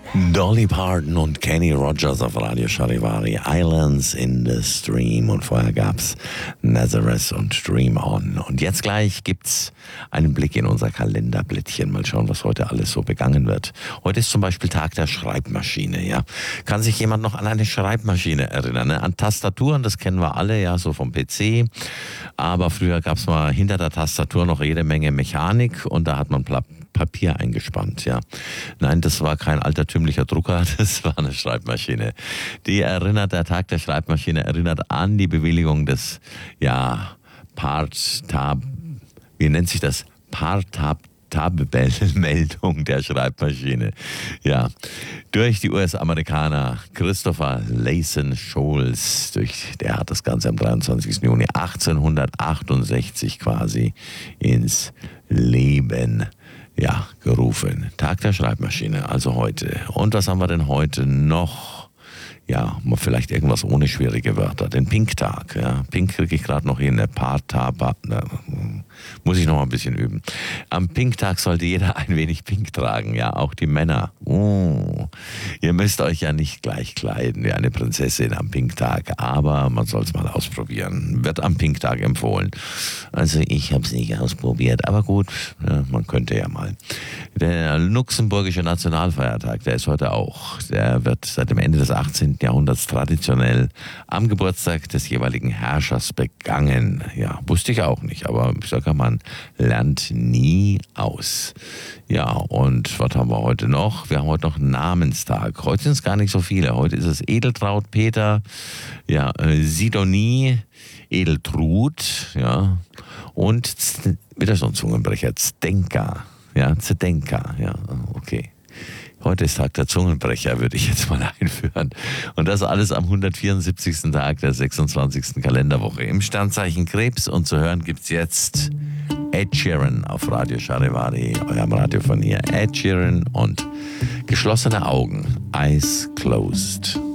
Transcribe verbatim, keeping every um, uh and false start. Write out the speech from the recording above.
Dolly Parton und Kenny Rogers auf Radio Charivari, Islands in the Stream, und vorher gab's Nazareth und Dream On. Und jetzt gleich gibt's einen Blick in unser Kalenderblättchen. Mal schauen, was heute alles so begangen wird. Heute ist zum Beispiel Tag der Schreibmaschine, ja. Kann sich jemand noch an eine Schreibmaschine erinnern? Ne? An Tastaturen, das kennen wir alle, ja, so vom P C. Aber früher gab's mal hinter der Tastatur noch jede Menge Mechanik und da hat man Pla- Papier eingespannt, ja. Nein, das war kein altertümlicher Drucker, das war eine Schreibmaschine. Die erinnert, der Tag der Schreibmaschine erinnert an die Bewilligung des, ja, Part-Tab, wie nennt sich das? Part-Tab-Meldung der Schreibmaschine. Ja, durch die U S-Amerikaner Christopher Layson Scholes, durch, der hat das Ganze am dreiundzwanzigsten Juni achtzehnhundertachtundsechzig quasi ins Leben ja, gerufen. Tag der Schreibmaschine, also heute. Und was haben wir denn heute noch? Ja, vielleicht irgendwas ohne schwierige Wörter. Den Pink-Tag. Ja. Pink kriege ich gerade noch hin. Eine Partaba. Muss ich noch mal ein bisschen üben. Am Pink-Tag sollte jeder ein wenig Pink tragen. Ja, auch die Männer. Oh, ihr müsst euch ja nicht gleich kleiden wie eine Prinzessin am Pink-Tag. Aber man soll es mal ausprobieren. Wird am Pink-Tag empfohlen. Also ich habe es nicht ausprobiert. Aber gut, ja, man könnte ja mal. Der luxemburgische Nationalfeiertag, der ist heute auch. Der wird seit dem Ende des achtzehnten Jahrhunderts traditionell am Geburtstag des jeweiligen Herrschers begangen. Ja, wusste ich auch nicht, aber ich sage, man lernt nie aus. Ja, und was haben wir heute noch? Wir haben heute noch Namenstag. Heute sind es gar nicht so viele. Heute ist es Edeltraud, Peter, ja, äh, Sidonie, Edeltrud, ja, und Z- wieder so ein Zungenbrecher, Zdenka, ja, Zdenka, ja, okay. Heute ist Tag der Zungenbrecher, würde ich jetzt mal einführen. Und das alles am hundertvierundsiebzigsten Tag der sechsundzwanzigsten Kalenderwoche im Sternzeichen Krebs. Und zu hören gibt's jetzt Ed Sheeran auf Radio Charivari, eurem Radio von hier. Ed Sheeran und geschlossene Augen, Eyes Closed.